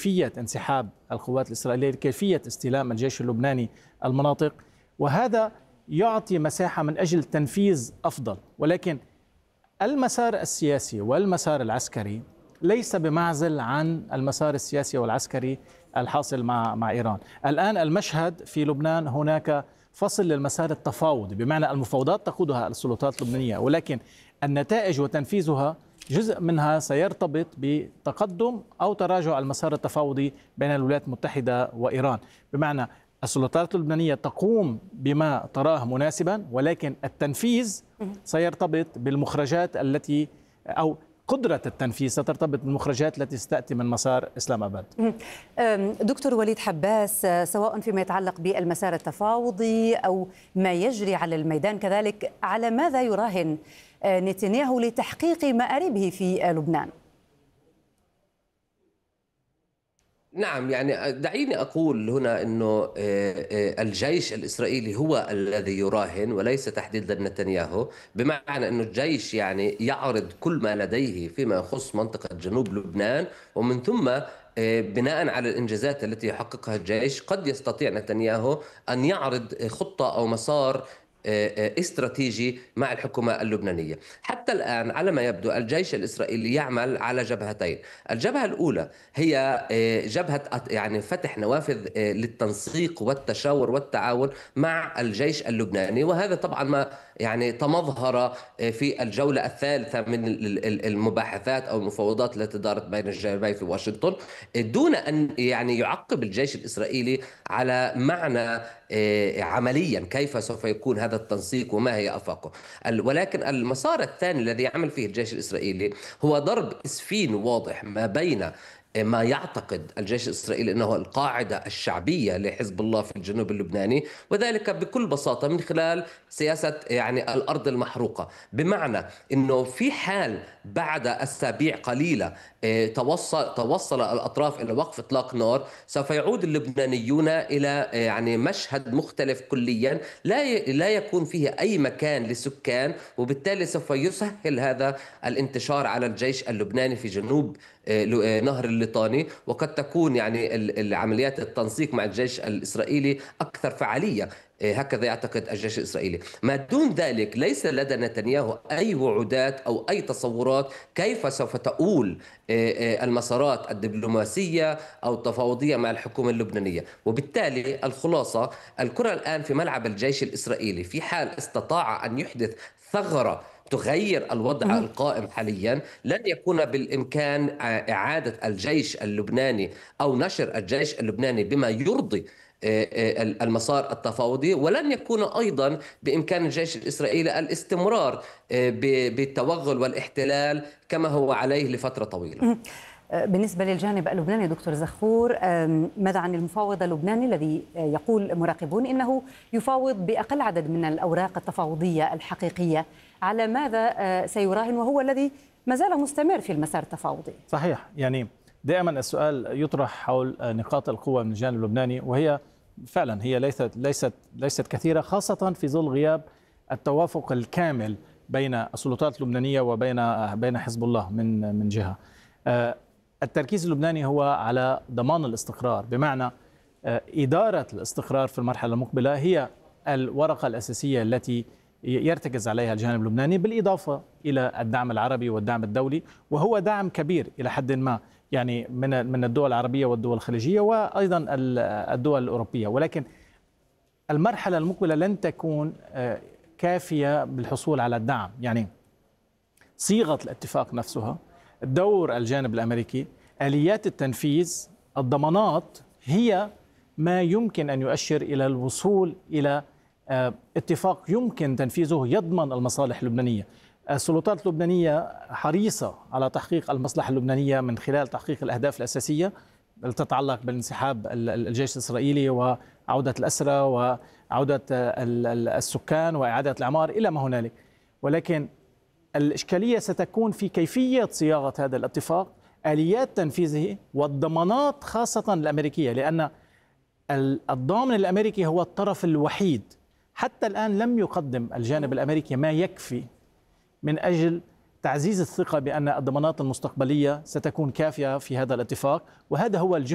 كيفية انسحاب القوات الإسرائيلية، كيفية استلام الجيش اللبناني المناطق، وهذا يعطي مساحة من أجل تنفيذ أفضل. ولكن المسار السياسي والمسار العسكري ليس بمعزل عن المسار السياسي والعسكري الحاصل مع إيران. الآن المشهد في لبنان هناك فصل للمسار التفاوضي، بمعنى المفاوضات تقودها السلطات اللبنانية، ولكن النتائج وتنفيذها جزء منها سيرتبط بتقدم أو تراجع المسار التفاوضي بين الولايات المتحدة وإيران. بمعنى السلطات اللبنانية تقوم بما تراه مناسبا، ولكن التنفيذ سيرتبط بالمخرجات التي أو قدرة التنفيذ سترتبط بالمخرجات التي ستأتي من مسار إسلام أباد. دكتور وليد حباس، سواء فيما يتعلق بالمسار التفاوضي أو ما يجري على الميدان كذلك، على ماذا يراهن نتنياهو لتحقيق مآربه في لبنان؟ نعم، يعني دعيني أقول هنا أنه الجيش الإسرائيلي هو الذي يراهن وليس تحديدا نتنياهو، بمعنى أنه الجيش يعني يعرض كل ما لديه فيما يخص منطقة جنوب لبنان، ومن ثم بناء على الإنجازات التي يحققها الجيش قد يستطيع نتنياهو أن يعرض خطة أو مسار استراتيجي مع الحكومة اللبنانية. حتى الآن على ما يبدو الجيش الإسرائيلي يعمل على جبهتين. الجبهة الأولى هي جبهة يعني فتح نوافذ للتنسيق والتشاور والتعاون مع الجيش اللبناني، وهذا طبعا ما يعني تمظهر في الجولة الثالثة من المباحثات أو المفاوضات التي دارت بين الجانبين في واشنطن، دون أن يعني يعقب الجيش الإسرائيلي على معنى عمليا كيف سوف يكون هذا التنسيق وما هي أفاقه. ولكن المسار الثاني الذي يعمل فيه الجيش الإسرائيلي هو ضرب إسفين واضح ما بين ما يعتقد الجيش الإسرائيلي أنه القاعدة الشعبية لحزب الله في الجنوب اللبناني، وذلك بكل بساطة من خلال سياسة يعني الأرض المحروقة، بمعنى أنه في حال بعد أسابيع قليلة توصل الأطراف إلى وقف إطلاق نار، سوف يعود اللبنانيون إلى يعني مشهد مختلف كليا لا يكون فيه أي مكان لسكان، وبالتالي سوف يسهل هذا الانتشار على الجيش اللبناني في جنوب نهر الليطاني، وقد تكون يعني العمليات التنسيق مع الجيش الإسرائيلي أكثر فعالية، هكذا يعتقد الجيش الإسرائيلي. ما دون ذلك ليس لدى نتنياهو أي وعودات أو أي تصورات كيف سوف تؤول المسارات الدبلوماسية أو التفاوضية مع الحكومة اللبنانية. وبالتالي الخلاصة، الكرة الآن في ملعب الجيش الإسرائيلي. في حال استطاع أن يحدث ثغرة تغير الوضع القائم حاليا، لن يكون بالإمكان إعادة الجيش اللبناني أو نشر الجيش اللبناني بما يرضي المسار التفاوضي، ولن يكون أيضا بإمكان الجيش الإسرائيلي الاستمرار بالتوغل والاحتلال كما هو عليه لفترة طويلة. بالنسبة للجانب اللبناني دكتور زخور، ماذا عن المفاوض اللبناني الذي يقول مراقبون إنه يفاوض بأقل عدد من الأوراق التفاوضية الحقيقية؟ على ماذا سيراهن وهو الذي ما زال مستمر في المسار التفاوضي؟ صحيح، يعني دائما السؤال يطرح حول نقاط القوة من الجانب اللبناني، وهي فعلا هي ليست كثيرة، خاصة في ظل غياب التوافق الكامل بين السلطات اللبنانية وبين حزب الله من جهة. التركيز اللبناني هو على ضمان الاستقرار، بمعنى إدارة الاستقرار في المرحلة المقبلة هي الورقة الأساسية التي يرتكز عليها الجانب اللبناني، بالإضافة إلى الدعم العربي والدعم الدولي، وهو دعم كبير إلى حد ما يعني من الدول العربية والدول الخليجية وأيضا الدول الأوروبية. ولكن المرحلة المقبلة لن تكون كافية بالحصول على الدعم، يعني صيغة الاتفاق نفسها، دور الجانب الأمريكي، آليات التنفيذ، الضمانات، هي ما يمكن أن يؤشر إلى الوصول إلى اتفاق يمكن تنفيذه يضمن المصالح اللبنانية. السلطات اللبنانية حريصة على تحقيق المصلحة اللبنانية من خلال تحقيق الأهداف الأساسية التي تتعلق بالانسحاب الجيش الإسرائيلي وعودة الأسرى وعودة السكان وإعادة الإعمار إلى ما هنالك. ولكن الإشكالية ستكون في كيفية صياغة هذا الاتفاق، آليات تنفيذه والضمانات خاصة الأمريكية، لأن الضامن الأمريكي هو الطرف الوحيد. حتى الآن لم يقدم الجانب الأمريكي ما يكفي من أجل تعزيز الثقة بأن الضمانات المستقبلية ستكون كافية في هذا الاتفاق، وهذا هو الجهد